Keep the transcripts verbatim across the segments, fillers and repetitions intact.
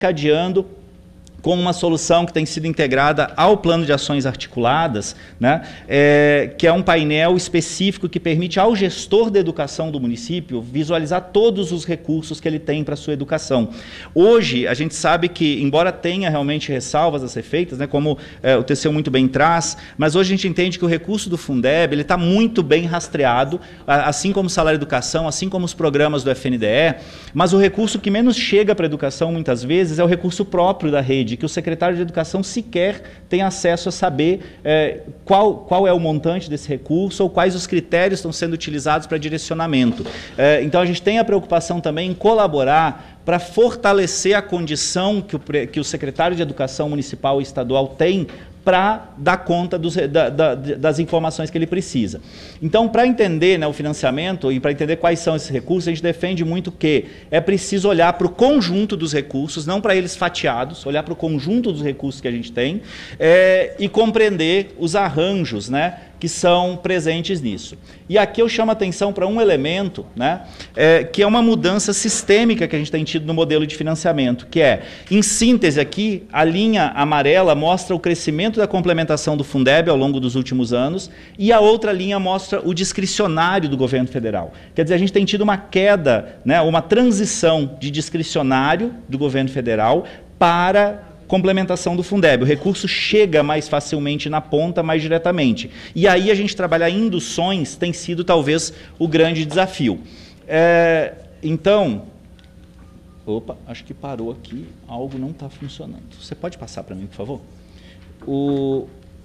cadeando com uma solução que tem sido integrada ao plano de ações articuladas, né, é, que é um painel específico que permite ao gestor da educação do município visualizar todos os recursos que ele tem para a sua educação. Hoje, a gente sabe que, embora tenha realmente ressalvas a ser feitas, né, como é, o T C U muito bem traz, mas hoje a gente entende que o recurso do Fundeb está muito bem rastreado, assim como o Salário Educação, assim como os programas do F N D E, mas o recurso que menos chega para a educação, muitas vezes, é o recurso próprio da rede, que o secretário de Educação sequer tem acesso a saber é, qual, qual é o montante desse recurso ou quais os critérios estão sendo utilizados para direcionamento. É, então, a gente tem a preocupação também em colaborar para fortalecer a condição que o, que o secretário de Educação municipal e estadual tem para dar conta dos, da, da, das informações que ele precisa. Então, para entender, né, o financiamento e para entender quais são esses recursos, a gente defende muito que é preciso olhar para o conjunto dos recursos, não para eles fatiados, olhar para o conjunto dos recursos que a gente tem é, e compreender os arranjos, né, que são presentes nisso. E aqui eu chamo a atenção para um elemento, né, é, que é uma mudança sistêmica que a gente tem tido no modelo de financiamento, que é, em síntese aqui, a linha amarela mostra o crescimento da complementação do Fundeb ao longo dos últimos anos e a outra linha mostra o discricionário do governo federal. Quer dizer, a gente tem tido uma queda, né, uma transição de discricionário do governo federal para complementação do Fundeb. O recurso chega mais facilmente na ponta, mais diretamente. E aí a gente trabalhar induções tem sido talvez o grande desafio. É, então, opa, acho que parou aqui, algo não está funcionando. Você pode passar para mim, por favor? O,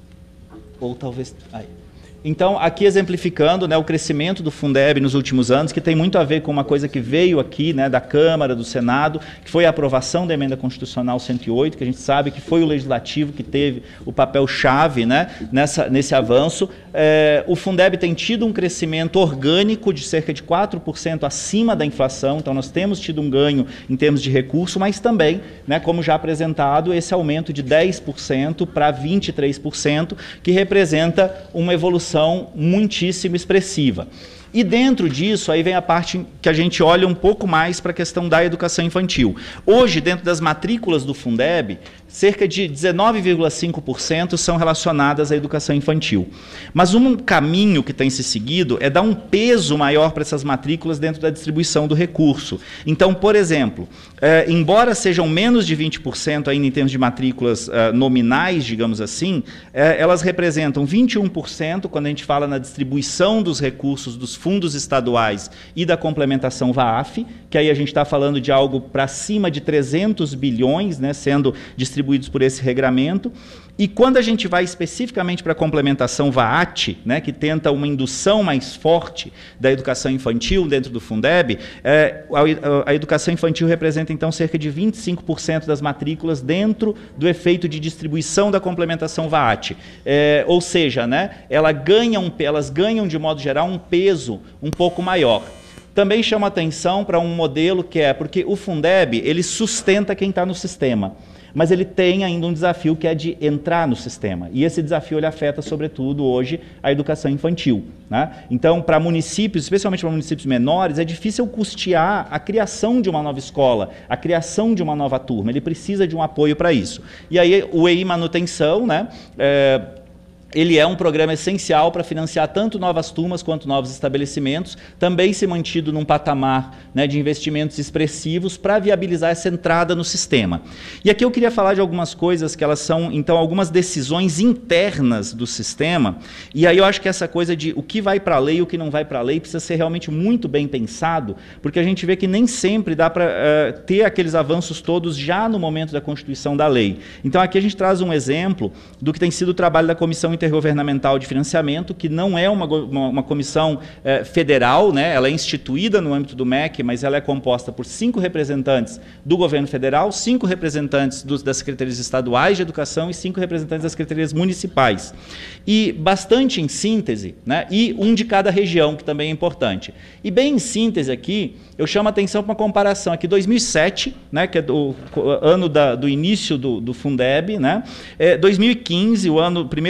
ou talvez... Aí. Então, aqui exemplificando, né, o crescimento do Fundeb nos últimos anos, que tem muito a ver com uma coisa que veio aqui, né, da Câmara, do Senado, que foi a aprovação da Emenda Constitucional cento e oito, que a gente sabe que foi o Legislativo que teve o papel-chave, né, nessa, nesse avanço. É, o Fundeb tem tido um crescimento orgânico de cerca de quatro por cento acima da inflação, então nós temos tido um ganho em termos de recurso, mas também, né, como já apresentado, esse aumento de dez por cento para vinte e três por cento, que representa uma evolução muitíssimo expressiva. E dentro disso, aí vem a parte que a gente olha um pouco mais para a questão da educação infantil. Hoje, dentro das matrículas do Fundeb, cerca de dezenove vírgula cinco por cento são relacionadas à educação infantil. Mas um caminho que tem se seguido é dar um peso maior para essas matrículas dentro da distribuição do recurso. Então, por exemplo, eh, embora sejam menos de vinte por cento ainda em termos de matrículas eh, nominais, digamos assim, eh, elas representam vinte e um por cento quando a gente fala na distribuição dos recursos dos fundos estaduais e da complementação V A F, que aí a gente está falando de algo para cima de trezentos bilhões, né, sendo distribuídos por esse regramento. E quando a gente vai especificamente para a complementação V A T, né, que tenta uma indução mais forte da educação infantil dentro do Fundeb, é, a, a educação infantil representa então cerca de vinte e cinco por cento das matrículas dentro do efeito de distribuição da complementação V A T. É, ou seja, né, ela ganha um, elas ganham de modo geral um peso um pouco maior. Também chama atenção para um modelo que é, porque o Fundeb ele sustenta quem está no sistema, mas ele tem ainda um desafio que é de entrar no sistema. E esse desafio ele afeta, sobretudo, hoje, a educação infantil, né? Então, para municípios, especialmente para municípios menores, é difícil custear a criação de uma nova escola, a criação de uma nova turma. Ele precisa de um apoio para isso. E aí, o E I Manutenção, né? É, ele é um programa essencial para financiar tanto novas turmas quanto novos estabelecimentos, também se mantido num patamar, né, de investimentos expressivos para viabilizar essa entrada no sistema. E aqui eu queria falar de algumas coisas que elas são, então, algumas decisões internas do sistema, e aí eu acho que essa coisa de o que vai para a lei e o que não vai para a lei precisa ser realmente muito bem pensado, porque a gente vê que nem sempre dá para uh, ter aqueles avanços todos já no momento da constituição da lei. Então aqui a gente traz um exemplo do que tem sido o trabalho da Comissão Intergovernamental de Financiamento, que não é uma, uma, uma comissão eh, federal, né? Ela é instituída no âmbito do M E C, mas ela é composta por cinco representantes do governo federal, cinco representantes dos, das secretarias estaduais de educação e cinco representantes das secretarias municipais. E bastante em síntese, né? E um de cada região, que também é importante. E bem em síntese aqui, eu chamo a atenção para uma comparação aqui, dois mil e sete, né, que é o ano da, do início do, do Fundeb, né? É, dois mil e quinze, o, ano, o primeiro ano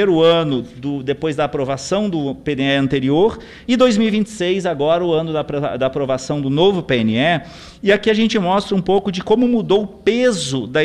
ano do, depois da aprovação do P N E anterior, e dois mil e vinte e seis agora o ano da, da aprovação do novo P N E, e aqui a gente mostra um pouco de como mudou o peso da